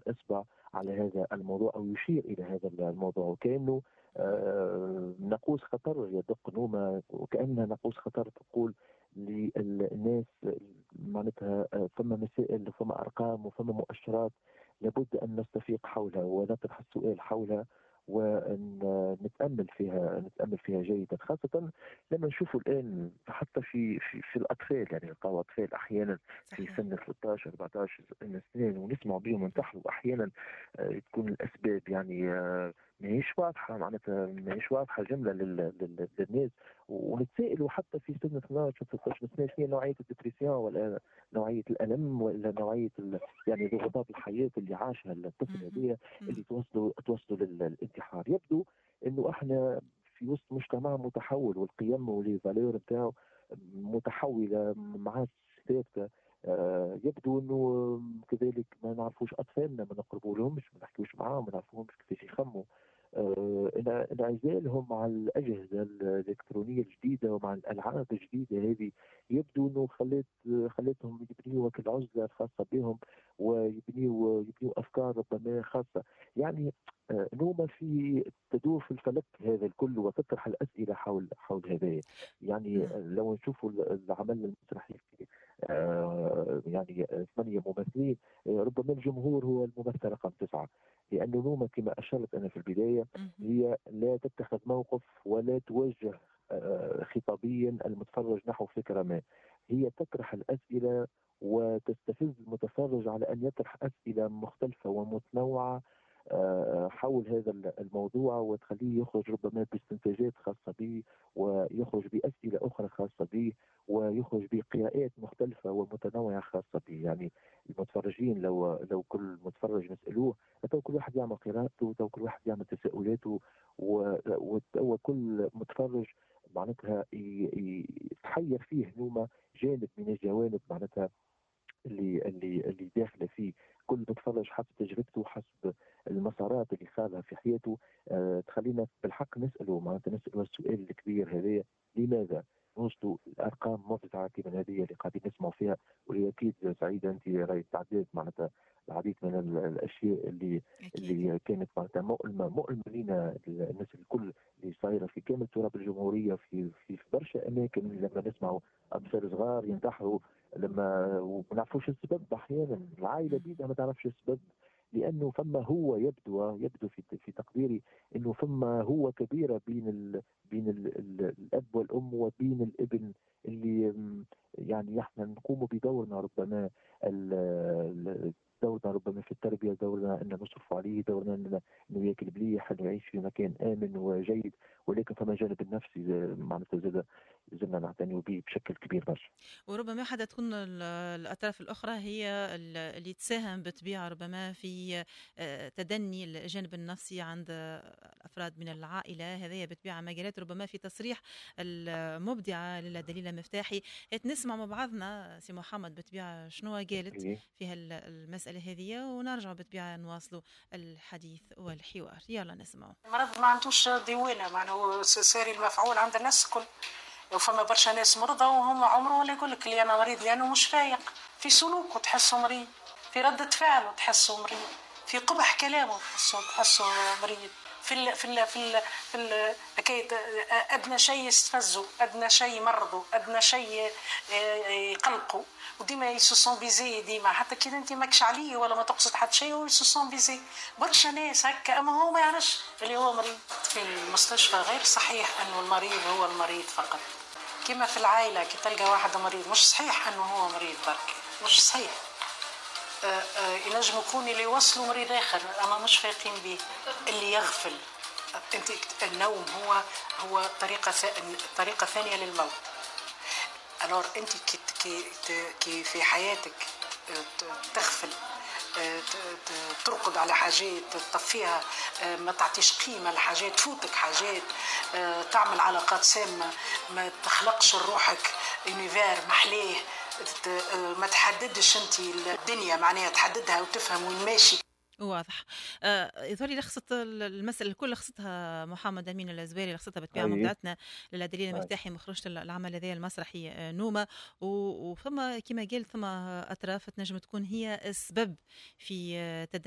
الإصبع على هذا الموضوع أو يشير إلى هذا الموضوع، وكأنه ناقوس خطر يدق نومة، وكأنها ناقوس خطر تقول للناس معناتها ثم مسائل وثم أرقام وثم مؤشرات لابد أن نستفيق حولها ونطرح السؤال حولها ونتأمل فيها جيدا، خاصة لما نشوف الآن حتى في الأطفال، يعني نلقاو أطفال أحيانا في صحيح. سن 13 14 سنين ونسمع بهم ينتحروا أحيانا. تكون الأسباب يعني ماهيش واضحة، معناتها ماهيش واضحة جملة للناس، ونتسائلوا حتى في سن 12 13 سنة شنو هي نوعية الدبرسيون ولا نوعية الألم ولا نوعية يعني ضغوطات الحياة اللي عاشها الطفل مهم. هذه مم. اللي توصلوا للانتحار. يبدو انه احنا في وسط مجتمع متحول، والقيم والفالور بتاعه متحوله مع ثابته. يبدو انه كذلك ما نعرفوش اطفالنا، ما نقربوا لهمش، ما نحكيوش معاهم، ما نعرفوهمش كيفاش يخموا. انعزالهم مع الاجهزه الالكترونيه الجديده ومع الالعاب الجديده هذه يبدو انه خلتهم يبنيوا وقت العزله الخاصه بهم، ويبنيوا افكار ربما خاصه. يعني نوما تدور في الفلك هذا الكل وتطرح الاسئله حول هذا. يعني مم. لو نشوفوا العمل المسرحي يعني 8 ممثلين، ربما الجمهور هو الممثل رقم 9، لأنه نوما كما أشرت أنا في البداية مهم. هي لا تتخذ موقف ولا توجه خطابيا المتفرج نحو فكرة ما. هي تطرح الأسئلة وتستفز المتفرج على أن يطرح أسئلة مختلفة ومتنوعة حول هذا الموضوع، وتخليه يخرج ربما باستنتاجات خاصة به، ويخرج بأسئلة أخرى خاصة به، ويخرج بقراءات مختلفة ومتنوعة خاصة به. يعني المتفرجين لو كل متفرج نسألوه، تو كل واحد يعمل قراءته، تو كل واحد يعمل تساؤلاته، وكل متفرج معناتها يتحير فيه نومة جانب من الجوانب معناتها اللي داخله فيه. كل متفرج حسب تجربته، حسب المسارات اللي خاضها في حياته. تخلينا بالحق نسأله السؤال الكبير هذا: لماذا نوصلوا الارقام مفزعه كما هذه اللي قاعدين نسمعوا فيها؟ واللي اكيد سعيده انت راهي تعديت معناتها العديد من الاشياء أكيد. اللي كانت معناتها مؤلمه لنا الناس الكل، اللي صايره في كامل تراب الجمهوريه في برشا اماكن. لما نسمعوا اطفال صغار ينتحروا لما وما نعرفوش السبب، احيانا العائله مم. بيدها ما تعرفش السبب، لانه فما هو يبدو في تقديري انه فما هو كبيره بين الاب والام وبين الابن، اللي يعني احنا نقوم بدورنا ربما دورنا ربما في التربيه، دورنا ان نصرف عليه، دورنا انه ياكل مليح، انه يعيش في مكان امن وجيد، ولكن فما جانب النفسي معناتها زلنا نعتني به بشكل كبير برشا. وربما حتى تكون الأطراف الأخرى هي اللي تساهم بالطبيعة ربما في تدني الجانب النفسي عند الأفراد من العائلة. هذه بالطبيعة مجالات ربما في تصريح المبدعة لدليلة مفتاحي نسمع مع بعضنا سي محمد بالطبيعة شنو قالت إيه. في المسألة هذه، ونرجع بالطبيعة نواصلوا الحديث والحوار. يلا نسمعوا. المرض ما عندوش ديوانه، معناه ساري المفعول عند الناس الكل. لو فما برشا ناس مرضى وهم عمره ولا يقول لك اللي انا مريض لانه مش فايق في سلوكه تحسه مريض، في ردة فعله تحسه مريض، في قبح كلامه تحسه مريض، في ال حكايه ادنى شيء يستفزه، ادنى شيء يمرضه، ادنى شيء يقلقه، وديما يسوسون بيزي ديما، حتى كي انت ماكش عليه ولا ما تقصد حتى شيء ويسوسون بيزي. برشا ناس هكا، اما هو ما يعرفش اللي هو مريض. في المستشفى غير صحيح انه المريض هو المريض فقط، كما في العائله كي تلقى واحد مريض مش صحيح انه هو مريض برك، مش صحيح. ينجم يكون اللي يوصلوا مريض اخر اما مش فايقين به، اللي يغفل. انت النوم هو طريقه ثانيه للموت. الور انت كي في حياتك تغفل، ترقد على حاجات تطفيها، ما تعطيش قيمة لحاجات، تفوتك حاجات، تعمل علاقات سامة، ما تخلقش روحك يونيفير محليه، ما تحددش انت الدنيا معناها تحددها وتفهم وين ماشي. واضح. يظهر لي لخصت المسألة الكل لخصتها محمد أمين الأزباري، لخصتها بالطبيعة اي. مبدعتنا لدليل اي. مفتاحي مخرجة العمل هذا المسرحي نومة. وثم كما قلت ثم أطراف تنجم تكون هي السبب في